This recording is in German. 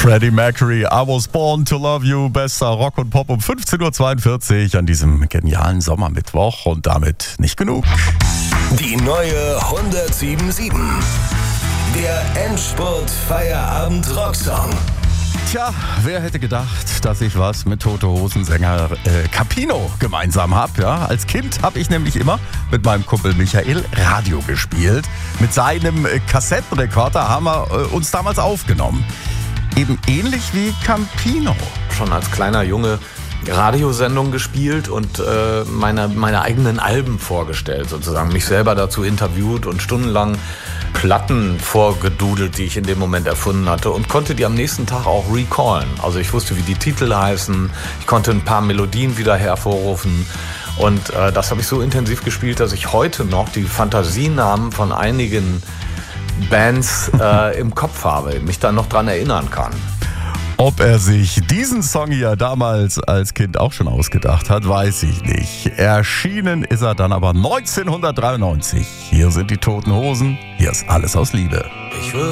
Freddie Mercury, I Was Born to Love You, bester Rock und Pop um 15.42 Uhr an diesem genialen Sommermittwoch und damit nicht genug. Die neue 107.7. Der Endspurt Feierabend Rocksong. Tja, wer hätte gedacht, dass ich was mit Tote Hosen-Sänger Capino gemeinsam habe? Ja? Als Kind habe ich nämlich immer mit meinem Kumpel Michael Radio gespielt. Mit seinem Kassettenrekorder haben wir uns damals aufgenommen. Eben ähnlich wie Campino. Schon als kleiner Junge Radiosendungen gespielt und meine eigenen Alben vorgestellt, sozusagen. Mich selber dazu interviewt und stundenlang Platten vorgedudelt, die ich in dem Moment erfunden hatte und konnte die am nächsten Tag auch recallen. Also ich wusste, wie die Titel heißen, ich konnte ein paar Melodien wieder hervorrufen und das habe ich so intensiv gespielt, dass ich heute noch die Fantasienamen von einigen Bands im Kopf habe, mich dann noch dran erinnern kann. Ob er sich diesen Song hier damals als Kind auch schon ausgedacht hat, weiß ich nicht. Erschienen ist er dann aber 1993. Hier sind die Toten Hosen, hier ist Alles aus Liebe.